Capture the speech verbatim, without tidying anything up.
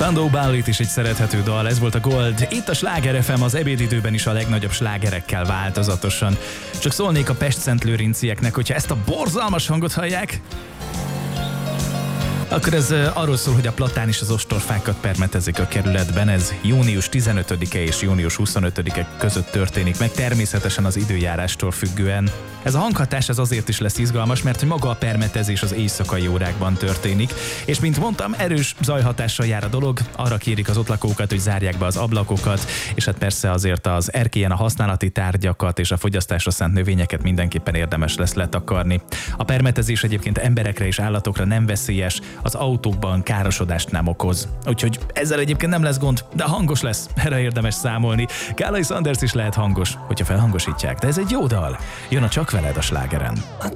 Spandau Ballet is egy szerethető dal, ez volt a Gold. Itt a Sláger ef em az ebédidőben is a legnagyobb slágerekkel változatosan. Csak szólnék a pestszentlőrincieknek, hogyha ezt a borzalmas hangot hallják, akkor ez arról szól, hogy a platán és az ostorfákat permetezik a kerületben. Ez június tizenötödike és június huszonötödike között történik meg, természetesen az időjárástól függően. Ez a hanghatás ez azért is lesz izgalmas, mert hogy maga a permetezés az éjszakai órákban történik, és mint mondtam, erős zajhatással jár a dolog, arra kérik az ott lakókat, hogy zárják be az ablakokat, és hát persze azért az erkélyen a használati tárgyakat és a fogyasztásra szánt növényeket mindenképpen érdemes lesz letakarni. A permetezés egyébként emberekre és állatokra nem veszélyes, az autókban károsodást nem okoz. Úgyhogy ezzel egyébként nem lesz gond, de hangos lesz, erre érdemes számolni. Kálai Sanders is lehet hangos, hogyha felhangosítják, de ez egy jó dal. Jön a Csak veled a Slágeren.